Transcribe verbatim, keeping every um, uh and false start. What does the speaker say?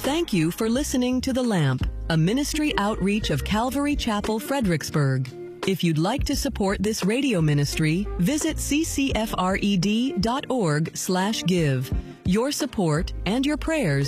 Thank you for listening to The Lamp, a ministry outreach of Calvary Chapel, Fredericksburg. If you'd like to support this radio ministry, visit c c f r e d dot org slash give. Your support and your prayers